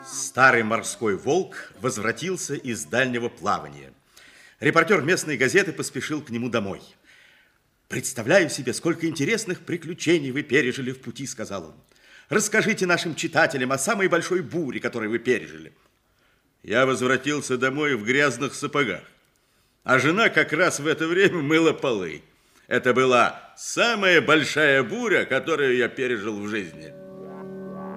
Старый морской волк возвратился из дальнего плавания. Репортер местной газеты поспешил к нему домой. «Представляю себе, сколько интересных приключений вы пережили в пути», — сказал он. «Расскажите нашим читателям о самой большой буре, которую вы пережили». Я возвратился домой в грязных сапогах, а жена как раз в это время мыла полы. Это была самая большая буря, которую я пережил в жизни.